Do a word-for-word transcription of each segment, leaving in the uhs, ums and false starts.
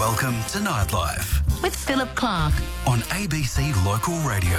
Welcome to Nightlife with Philip Clark on A B C Local Radio.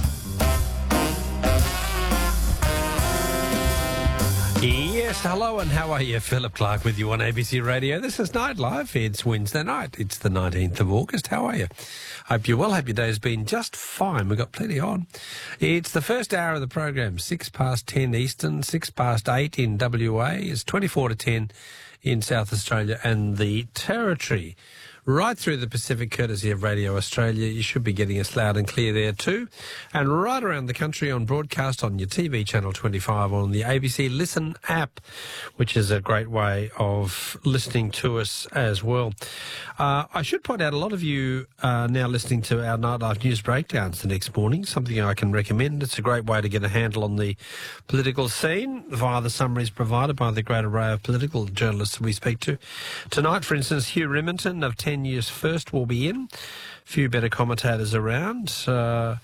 Yes, hello and how are you? Philip Clark with you on A B C Radio. This is Nightlife. It's Wednesday night. It's the nineteenth of August. How are you? Hope you're well. Hope your day's been just fine. We've got plenty on. It's the first hour of the program, six past ten Eastern, six past eight in W A. It's twenty-four to ten in South Australia and the Territory. Right through the Pacific, courtesy of Radio Australia. You should be getting us loud and clear there too. And right around the country on broadcast on your T V channel twenty-five on the A B C Listen app, which is a great way of listening to us as well. Uh, I should point out a lot of you are now listening to our Nightlife News breakdowns the next morning, something I can recommend. It's a great way to get a handle on the political scene via the summaries provided by the great array of political journalists we speak to. Tonight, for instance, Hugh Remington of ten Years First will be in. A few better commentators around. Uh,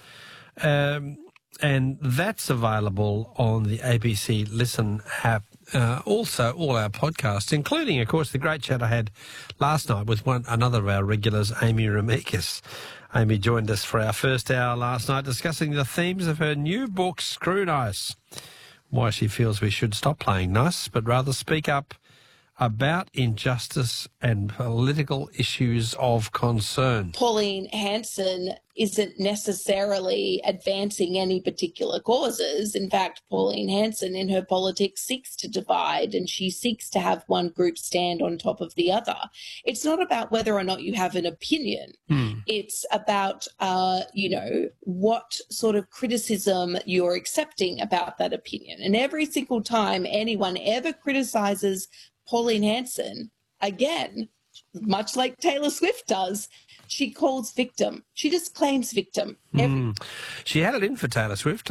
um, and that's available on the A B C Listen app. Uh, also, all our podcasts, including, of course, the great chat I had last night with one another of our regulars, Amy Ramekis. Amy joined us for our first hour last night discussing the themes of her new book, Screw Nice. Why she feels we should stop playing nice, but rather speak up about injustice and political issues of concern. Pauline Hanson isn't necessarily advancing any particular causes. In fact, Pauline Hanson in her politics seeks to divide, and she seeks to have one group stand on top of the other. It's not about whether or not you have an opinion. Hmm. It's about, uh, you know, what sort of criticism you're accepting about that opinion. And every single time anyone ever criticises Pauline Hanson, again, much like Taylor Swift does, she calls victim. She just claims victim. Every- mm. She had it in for Taylor Swift,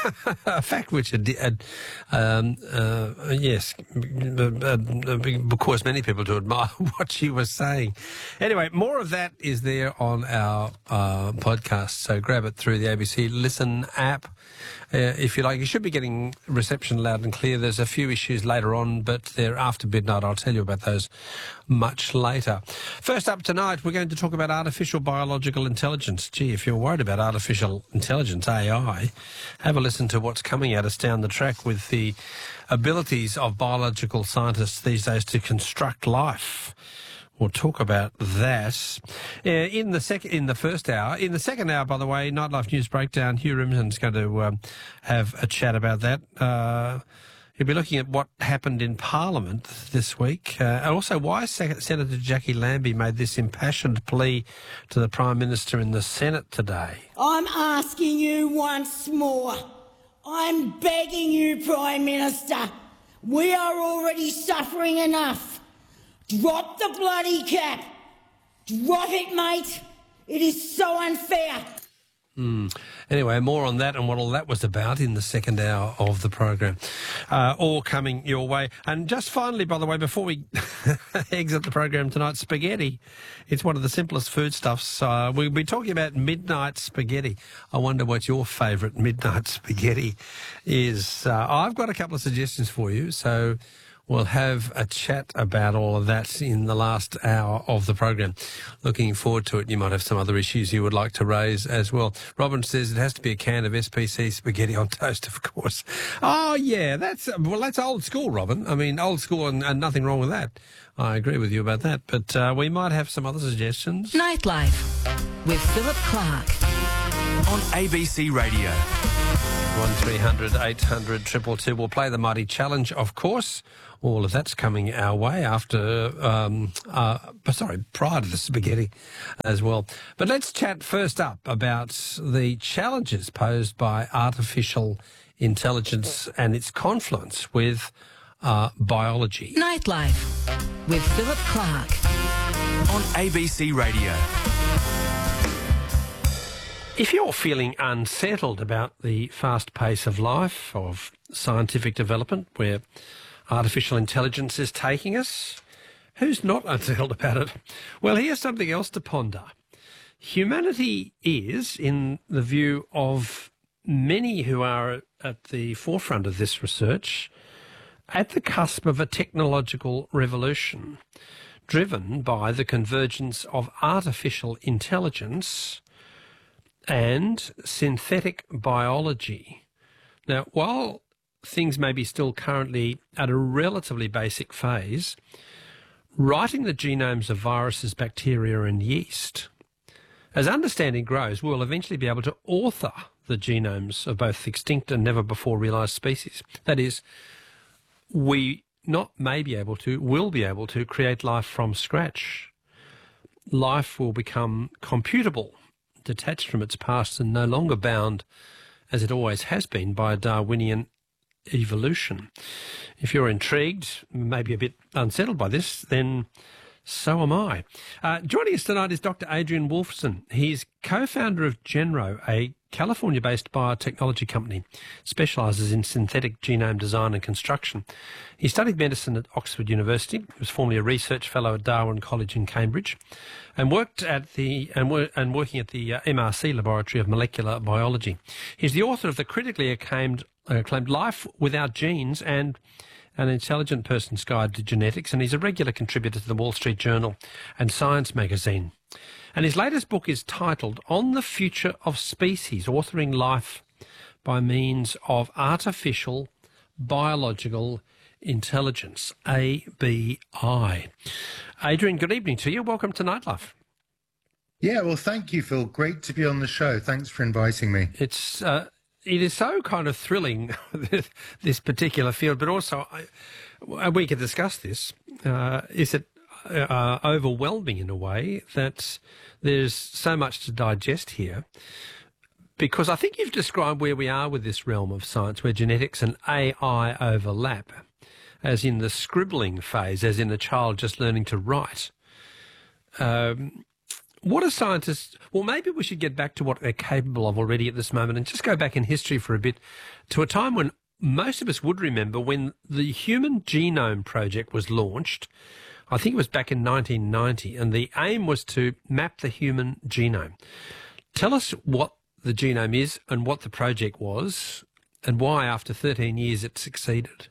a fact which, had, um, uh, yes, of course, many people do admire what she was saying. Anyway, more of that is there on our uh, podcast, so grab it through the A B C Listen app. Uh, if you like, you should be getting reception loud and clear. There's a few issues later on, but they're after midnight. I'll tell you about those much later. First up tonight, we're going to talk about artificial biological intelligence. Gee, if you're worried about artificial intelligence, A I, have a listen to what's coming at us down the track with the abilities of biological scientists these days to construct life. We'll talk about that uh, in the second, in the first hour. In the second hour, by the way, Nightlife News Breakdown. Hugh Remington's going to um, have a chat about that. Uh, he'll be looking at what happened in Parliament this week, uh, and also why Senator Jackie Lambie made this impassioned plea to the Prime Minister in the Senate today. I'm asking you once more. I'm begging you, Prime Minister. We are already suffering enough. Drop the bloody cap. Drop it, mate. It is so unfair. Mm. Anyway, more on that and what all that was about in the second hour of the program. Uh, all coming your way. And just finally, by the way, before we exit the program tonight, spaghetti. It's one of the simplest foodstuffs. Uh, we'll be talking about midnight spaghetti. I wonder what your favourite midnight spaghetti is. Uh, I've got a couple of suggestions for you, so we'll have a chat about all of that in the last hour of the program. Looking forward to it. You might have some other issues you would like to raise as well. Robin says it has to be a can of S P C spaghetti on toast, of course. Oh, yeah, that's well, that's old school, Robin. I mean, old school and, and nothing wrong with that. I agree with you about that. But uh, we might have some other suggestions. Nightlife with Philip Clark on A B C Radio. one three hundred eight hundred two two two. We'll play the Mighty Challenge, of course. All of that's coming our way after, um, uh, sorry, prior to the spaghetti as well. But let's chat first up about the challenges posed by artificial intelligence and its confluence with uh, biology. Nightlife with Philip Clark on A B C Radio. If you're feeling unsettled about the fast pace of life, of scientific development, where artificial intelligence is taking us, who's not unsettled about it? Well, here's something else to ponder. Humanity is, in the view of many who are at the forefront of this research, at the cusp of a technological revolution. driven by the convergence of artificial intelligence and synthetic biology. Now, while things may be still currently at a relatively basic phase, writing the genomes of viruses, bacteria and yeast, as understanding grows, we'll eventually be able to author the genomes of both extinct and never before realised species. That is, we not may be able to, will be able to create life from scratch. Life will become computable, detached from its past and no longer bound, as it always has been, by Darwinian evolution. If you're intrigued, maybe a bit unsettled by this, then so am I. Uh, joining us tonight is Doctor Adrian Wolfson. He's co-founder of Genro, a California-based biotechnology company, specialises in synthetic genome design and construction. He studied medicine at Oxford University, was formerly a research fellow at Darwin College in Cambridge, and worked at the and, wor- and working at the uh, M R C Laboratory of Molecular Biology. He's the author of the critically acclaimed, uh, acclaimed Life Without Genes and An Intelligent Person's Guide to Genetics, and he's a regular contributor to the Wall Street Journal and Science magazine. And his latest book is titled On the Future of Species, Authoring Life by Means of Artificial Biological Intelligence, A B I. Adrian, good evening to you. Welcome to Nightlife. Yeah, well, thank you, Phil. Great to be on the show. Thanks for inviting me. It's... Uh, It is so kind of thrilling, this particular field, but also, I, we could discuss this, uh, is it uh, overwhelming in a way that there's so much to digest here? Because I think you've described where we are with this realm of science, where genetics and A I overlap, as in the scribbling phase, as in a child just learning to write. Um What are scientists... Well, maybe we should get back to what they're capable of already at this moment and just go back in history for a bit to a time when most of us would remember when the Human Genome Project was launched. I think it was back in nineteen ninety, and the aim was to map the human genome. Tell us what the genome is and what the project was and why, after thirteen years, it succeeded.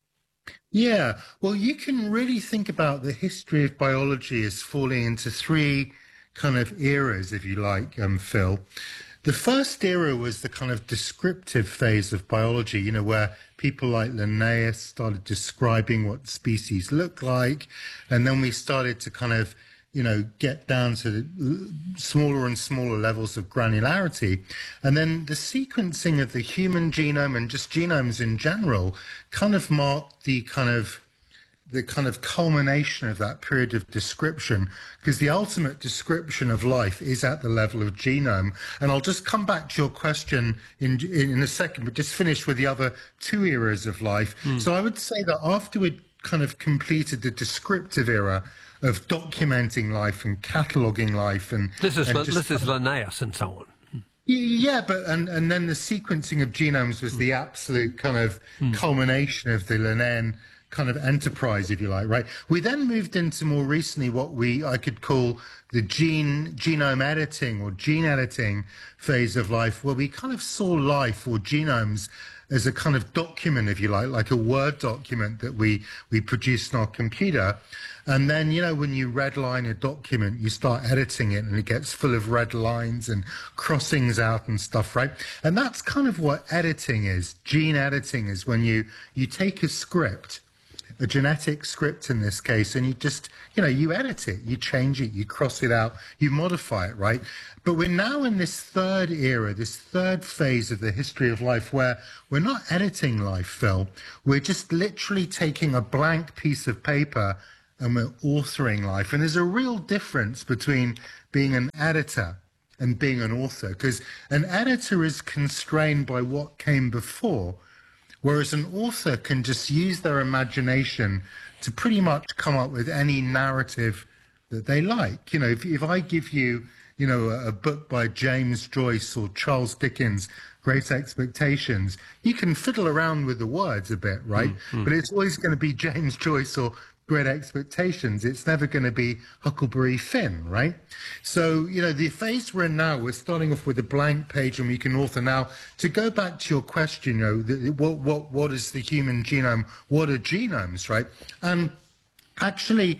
Yeah, well, you can really think about the history of biology as falling into three kind of eras, if you like, um, Phil. The first era was the kind of descriptive phase of biology, you know, where people like Linnaeus started describing what species look like, and then we started to kind of, you know, get down to smaller and smaller levels of granularity. And then the sequencing of the human genome and just genomes in general kind of marked the kind of the kind of culmination of that period of description, because the ultimate description of life is at the level of genome. And I'll just come back to your question in in a second, but just finish with the other two eras of life. Mm. So I would say that after we'd kind of completed the descriptive era of documenting life and cataloguing life, and this is and this just, is Linnaeus and so on. Yeah, but and and then the sequencing of genomes was the absolute kind of mm. culmination of the Linnaean kind of enterprise, if you like, right? We then moved into more recently what we I could call the gene genome editing or gene editing phase of life, where we kind of saw life or genomes as a kind of document, if you like, like a Word document that we we produce in our computer. And then, you know, when you redline a document, you start editing it and it gets full of red lines and crossings out and stuff, right? And that's kind of what editing is. Gene editing is when you you take a script, a genetic script in this case, and you just, you know, you edit it, you change it, you cross it out, you modify it, right? But we're now in this third era, this third phase of the history of life where we're not editing life, Phil. We're just literally taking a blank piece of paper and we're authoring life. And there's a real difference between being an editor and being an author, because an editor is constrained by what came before, whereas an author can just use their imagination to pretty much come up with any narrative that they like. You know, if, if I give you, you know, a, a book by James Joyce or Charles Dickens, Great Expectations, you can fiddle around with the words a bit, right? Mm-hmm. But it's always going to be James Joyce or Great Expectations. It's never going to be Huckleberry Finn, right? So, you know, the phase we're in now, we're starting off with a blank page and we can author. Now, to go back to your question, you know, the, what, what, what is the human genome? What are genomes, right? And actually,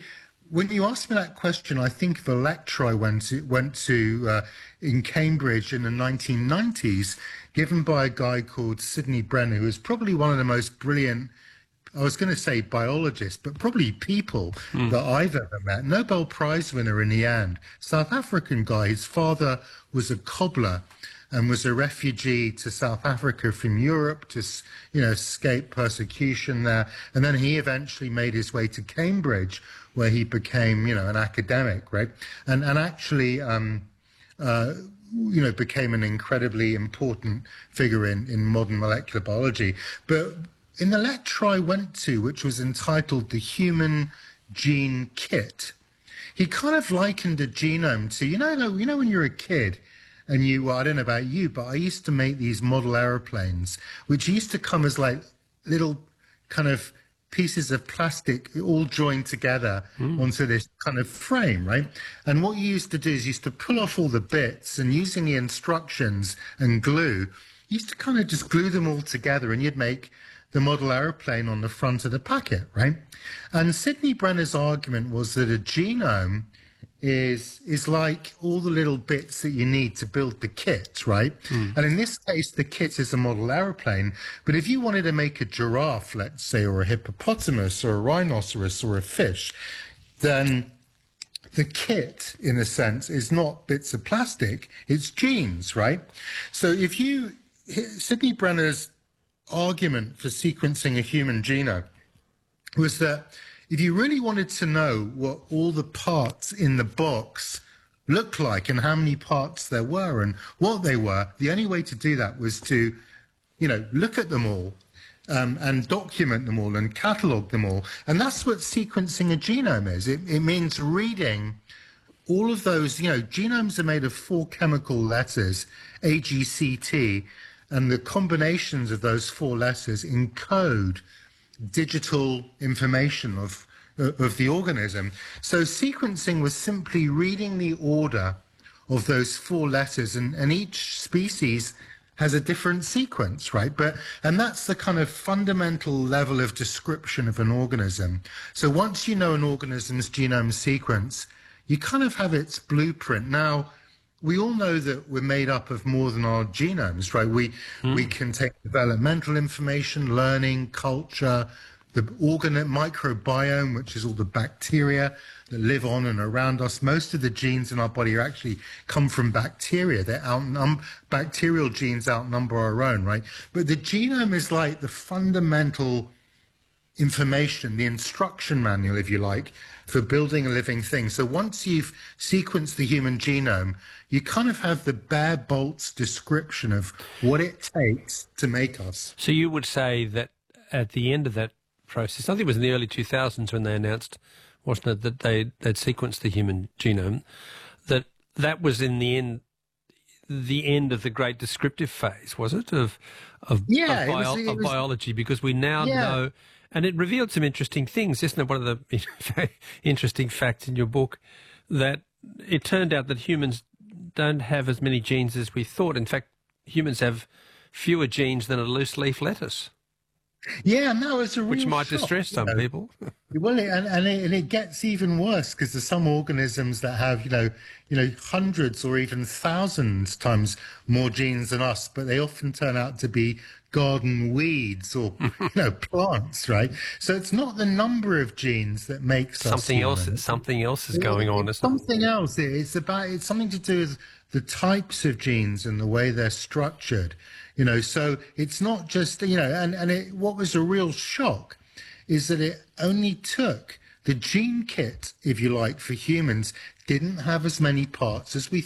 when you asked me that question, I think of a lecture I went to, went to uh, in Cambridge in the nineteen nineties, given by a guy called Sidney Brenner, who is probably one of the most brilliant, I was going to say biologists, but probably people mm. that I've ever met. Nobel Prize winner in the end. South African guy. His father was a cobbler and was a refugee to South Africa from Europe to, you know, escape persecution there. And then he eventually made his way to Cambridge, where he became, you know, an academic, right? And and actually, um, uh, you know, became an incredibly important figure in, in modern molecular biology. But in the lecture I went to, which was entitled The Human Gene Kit, he kind of likened a genome to, you know, you know, when you're a kid, and you, well, I don't know about you, but I used to make these model aeroplanes, which used to come as like little kind of pieces of plastic all joined together mm. onto this kind of frame, right? And what you used to do is you used to pull off all the bits, and using the instructions and glue, you used to kind of just glue them all together, and you'd make the model aeroplane on the front of the packet, right? And Sidney Brenner's argument was that a genome is is like all the little bits that you need to build the kit, right? Mm. And in this case, the kit is a model aeroplane. But if you wanted to make a giraffe, let's say, or a hippopotamus, or a rhinoceros, or a fish, then the kit, in a sense, is not bits of plastic, it's genes, right? So if you, Sidney Brenner's argument for sequencing a human genome was that if you really wanted to know what all the parts in the box looked like and how many parts there were and what they were, the only way to do that was to, you know, look at them all um, and document them all and catalog them all. And that's what sequencing a genome is. It, it means reading all of those, you know, genomes are made of four chemical letters, A, G, C, T, and the combinations of those four letters encode digital information of of the organism. So sequencing was simply reading the order of those four letters, and, and each species has a different sequence, right? But and that's the kind of fundamental level of description of an organism. So once you know an organism's genome sequence, you kind of have its blueprint. Now, we all know that we're made up of more than our genomes, right? We mm. we contain developmental information, learning, culture, the organ microbiome, which is all the bacteria that live on and around us. Most of the genes in our body are actually come from bacteria. They're outnum- bacterial genes outnumber our own, right? But the genome is like the fundamental information, the instruction manual, if you like, for building a living thing. So once you've sequenced the human genome, you kind of have the bare bolts description of what it takes to make us. So you would say that at the end of that process, I think it was in the early two thousands when they announced, wasn't it, that they, they'd sequenced the human genome, that that was in the end the end of the great descriptive phase, was it, of of, yeah, of, bio- it was, it of was, biology, because we now yeah. know, and it revealed some interesting things, isn't it? One of the interesting facts in your book, that it turned out that humans don't have as many genes as we thought. In fact, humans have fewer genes than a loose leaf lettuce. Yeah, no, it's a real Which might shock, distress some you know. people. Well, and and it, and it gets even worse because there's some organisms that have, you know, you know, hundreds or even thousands times more genes than us, but they often turn out to be garden weeds or you know plants, right? So it's not the number of genes that makes us something else. human. Something else is going on. It's Isn't it? something else. It's about it's something to do with the types of genes and the way they're structured. You know, so it's not just, you know, and, and it, what was a real shock is that it only took the gene kit, if you like, for humans, didn't have as many parts as we